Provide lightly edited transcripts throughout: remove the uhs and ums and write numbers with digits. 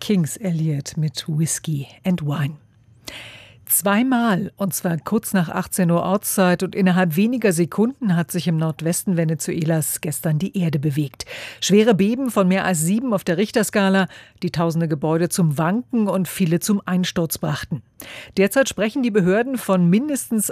Kings Elliott mit Whiskey and Wine. Zweimal, und zwar kurz nach 18 Uhr Ortszeit und innerhalb weniger Sekunden, hat sich im Nordwesten Venezuelas gestern die Erde bewegt. Schwere Beben von mehr als 7 auf der Richterskala, die tausende Gebäude zum Wanken und viele zum Einsturz brachten. Derzeit sprechen die Behörden von mindestens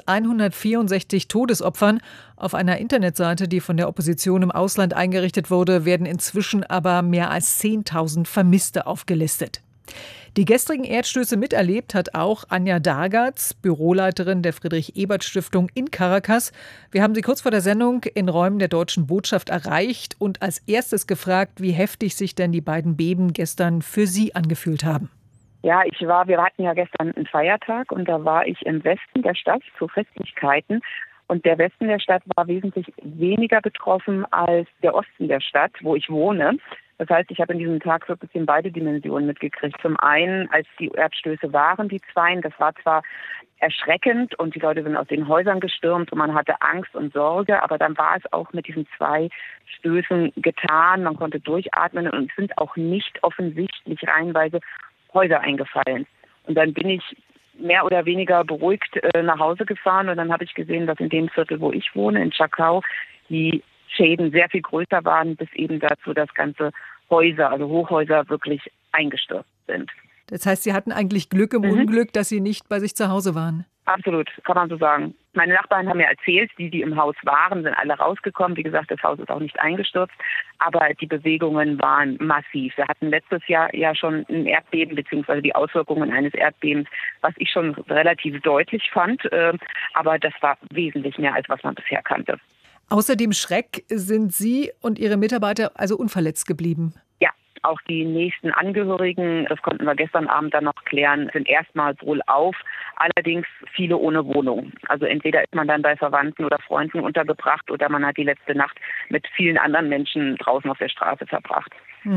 164 Todesopfern. Auf einer Internetseite, die von der Opposition im Ausland eingerichtet wurde, werden inzwischen aber mehr als 10.000 Vermisste aufgelistet. Die gestrigen Erdstöße miterlebt hat auch Anja Dargatz, Büroleiterin der Friedrich-Ebert-Stiftung in Caracas. Wir haben sie kurz vor der Sendung in Räumen der deutschen Botschaft erreicht und als erstes gefragt, wie heftig sich denn die beiden Beben gestern für Sie angefühlt haben. Ja, wir hatten ja gestern einen Feiertag und da war ich im Westen der Stadt zu Festlichkeiten. Und der Westen der Stadt war wesentlich weniger betroffen als der Osten der Stadt, wo ich wohne. Das heißt, ich habe in diesem Tag so ein bisschen beide Dimensionen mitgekriegt. Zum einen, als die Erdstöße waren, die zweien, das war zwar erschreckend und die Leute sind aus den Häusern gestürmt und man hatte Angst und Sorge, aber dann war es auch mit diesen 2 Stößen getan. Man konnte durchatmen und es sind auch nicht offensichtlich reihenweise Häuser eingefallen. Und dann bin ich mehr oder weniger beruhigt nach Hause gefahren und dann habe ich gesehen, dass in dem Viertel, wo ich wohne, in Chacao, die Schäden sehr viel größer waren, bis eben dazu, dass ganze Häuser, also Hochhäuser, wirklich eingestürzt sind. Das heißt, Sie hatten eigentlich Glück im Unglück, dass Sie nicht bei sich zu Hause waren? Absolut, kann man so sagen. Meine Nachbarn haben mir erzählt, die im Haus waren, sind alle rausgekommen. Wie gesagt, das Haus ist auch nicht eingestürzt, aber die Bewegungen waren massiv. Wir hatten letztes Jahr ja schon ein Erdbeben bzw. die Auswirkungen eines Erdbebens, was ich schon relativ deutlich fand, aber das war wesentlich mehr, als was man bisher kannte. Außer dem Schreck sind Sie und Ihre Mitarbeiter also unverletzt geblieben? Ja, auch die nächsten Angehörigen, das konnten wir gestern Abend dann noch klären, sind erstmal wohlauf, allerdings viele ohne Wohnung. Also entweder ist man dann bei Verwandten oder Freunden untergebracht oder man hat die letzte Nacht mit vielen anderen Menschen draußen auf der Straße verbracht.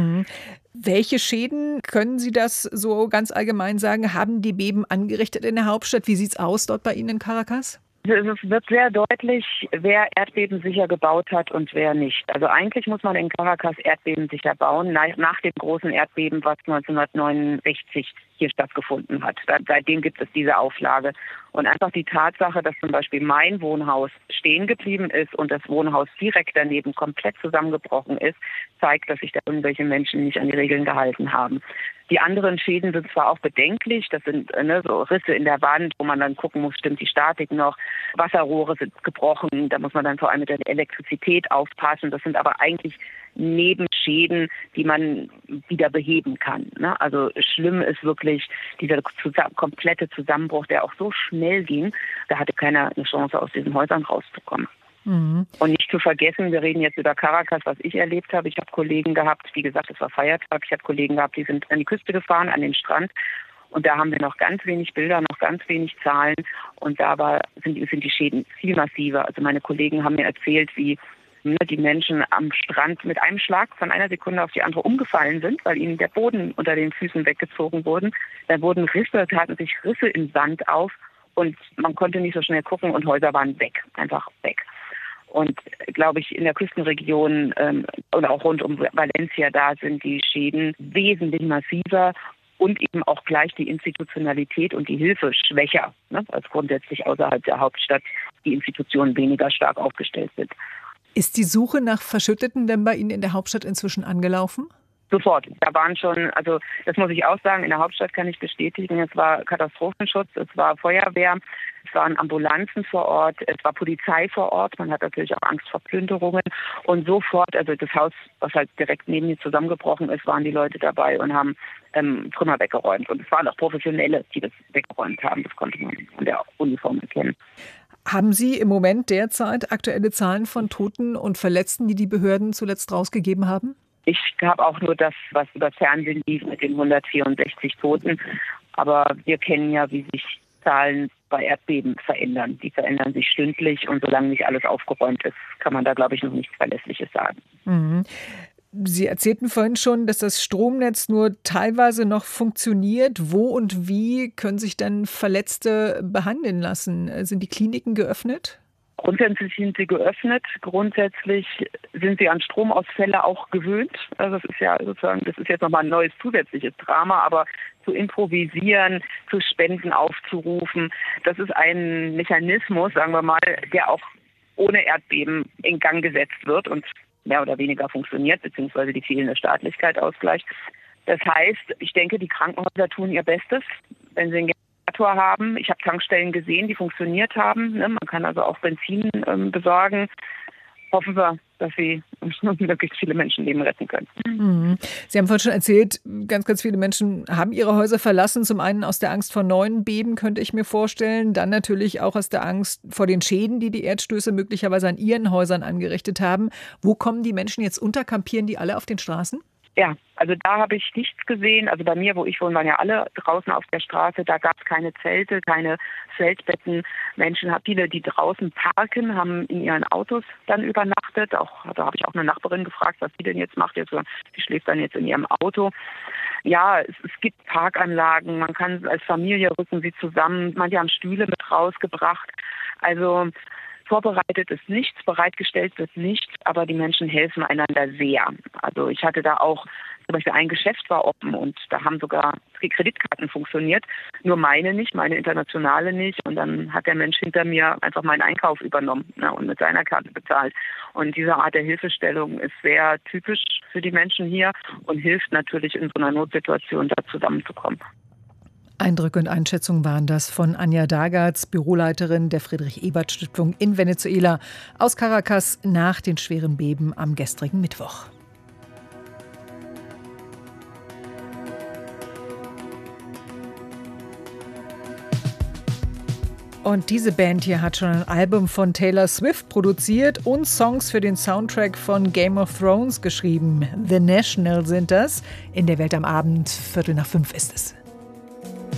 Welche Schäden, können Sie das so ganz allgemein sagen, haben die Beben angerichtet in der Hauptstadt? Wie sieht es aus dort bei Ihnen in Caracas? Es wird sehr deutlich, wer erdbebensicher gebaut hat und wer nicht. Also eigentlich muss man in Caracas erdbebensicher bauen, nach dem großen Erdbeben, was 1969 hier stattgefunden hat. Seitdem gibt es diese Auflage. Und einfach die Tatsache, dass zum Beispiel mein Wohnhaus stehen geblieben ist und das Wohnhaus direkt daneben komplett zusammengebrochen ist, zeigt, dass sich da irgendwelche Menschen nicht an die Regeln gehalten haben. Die anderen Schäden sind zwar auch bedenklich, das sind so Risse in der Wand, wo man dann gucken muss, stimmt die Statik noch, Wasserrohre sind gebrochen, da muss man dann vor allem mit der Elektrizität aufpassen. Das sind aber eigentlich Nebenschäden, die man wieder beheben kann. Ne? Also schlimm ist wirklich dieser komplette Zusammenbruch, der auch so schnell ging, da hatte keiner eine Chance, aus diesen Häusern rauszukommen. Und nicht zu vergessen, wir reden jetzt über Caracas, was ich erlebt habe. Ich habe Kollegen gehabt, wie gesagt, es war Feiertag, ich habe Kollegen gehabt, die sind an die Küste gefahren, an den Strand. Und da haben wir noch ganz wenig Bilder, noch ganz wenig Zahlen. Und da sind die Schäden viel massiver. Also meine Kollegen haben mir erzählt, wie die Menschen am Strand mit einem Schlag von einer Sekunde auf die andere umgefallen sind, weil ihnen der Boden unter den Füßen weggezogen wurde. Dann taten sich Risse im Sand auf und man konnte nicht so schnell gucken und Häuser waren weg, einfach weg. Und glaube ich, in der Küstenregion oder auch rund um Valencia, da sind die Schäden wesentlich massiver und eben auch gleich die Institutionalität und die Hilfe schwächer, als grundsätzlich außerhalb der Hauptstadt die Institutionen weniger stark aufgestellt sind. Ist die Suche nach Verschütteten denn bei Ihnen in der Hauptstadt inzwischen angelaufen? Sofort. Da waren schon, also das muss ich auch sagen, in der Hauptstadt kann ich bestätigen, es war Katastrophenschutz, es war Feuerwehr, es waren Ambulanzen vor Ort, es war Polizei vor Ort, man hat natürlich auch Angst vor Plünderungen und sofort, also das Haus, was halt direkt neben mir zusammengebrochen ist, waren die Leute dabei und haben Trümmer weggeräumt und es waren auch Professionelle, die das weggeräumt haben, das konnte man an der Uniform erkennen. Haben Sie im Moment derzeit aktuelle Zahlen von Toten und Verletzten, die die Behörden zuletzt rausgegeben haben? Ich habe auch nur das, was über Fernsehen lief mit den 164 Toten. Aber wir kennen ja, wie sich Zahlen bei Erdbeben verändern. Die verändern sich stündlich und solange nicht alles aufgeräumt ist, kann man da, glaube ich, noch nichts Verlässliches sagen. Sie erzählten vorhin schon, dass das Stromnetz nur teilweise noch funktioniert. Wo und wie können sich denn Verletzte behandeln lassen? Sind die Kliniken geöffnet? Grundsätzlich sind sie geöffnet. Grundsätzlich sind sie an Stromausfälle auch gewöhnt. Also das ist ja sozusagen, das ist jetzt nochmal ein neues zusätzliches Drama, aber zu improvisieren, zu Spenden aufzurufen, das ist ein Mechanismus, sagen wir mal, der auch ohne Erdbeben in Gang gesetzt wird und mehr oder weniger funktioniert, beziehungsweise die fehlende Staatlichkeit ausgleicht. Das heißt, ich denke, die Krankenhäuser tun ihr Bestes, wenn sie einen Generator haben. Ich habe Tankstellen gesehen, die funktioniert haben. Man kann also auch Benzin besorgen. Hoffen wir, dass sie möglichst viele Menschenleben retten können. Mhm. Sie haben vorhin schon erzählt, ganz, ganz viele Menschen haben ihre Häuser verlassen. Zum einen aus der Angst vor neuen Beben, könnte ich mir vorstellen. Dann natürlich auch aus der Angst vor den Schäden, die die Erdstöße möglicherweise an ihren Häusern angerichtet haben. Wo kommen die Menschen jetzt unter? Kampieren die alle auf den Straßen? Ja, also da habe ich nichts gesehen. Also bei mir, wo ich wohne, waren ja alle draußen auf der Straße. Da gab es keine Zelte, keine Feldbetten. Menschen, viele, die draußen parken, haben in ihren Autos dann übernachtet. Da habe ich auch eine Nachbarin gefragt, was sie denn jetzt macht. Die schläft dann jetzt in ihrem Auto. Ja, es gibt Parkanlagen. Man kann als Familie rücken sie zusammen. Manche haben Stühle mit rausgebracht. Also vorbereitet ist nichts, bereitgestellt wird nichts, aber die Menschen helfen einander sehr. Also ich hatte da auch, zum Beispiel ein Geschäft war offen und da haben sogar die Kreditkarten funktioniert, nur meine nicht, meine internationale nicht. Und dann hat der Mensch hinter mir einfach meinen Einkauf übernommen und mit seiner Karte bezahlt. Und diese Art der Hilfestellung ist sehr typisch für die Menschen hier und hilft natürlich in so einer Notsituation, da zusammenzukommen. Eindrücke und Einschätzungen waren das von Anja Dagatz, Büroleiterin der Friedrich-Ebert-Stiftung in Venezuela, aus Caracas nach den schweren Beben am gestrigen Mittwoch. Und diese Band hier hat schon ein Album von Taylor Swift produziert und Songs für den Soundtrack von Game of Thrones geschrieben. The National sind das. In der Welt am Abend, 4:45 ist es.